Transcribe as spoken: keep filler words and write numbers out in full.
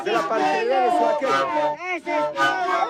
de la pantalla de su aquel. Ese es todo.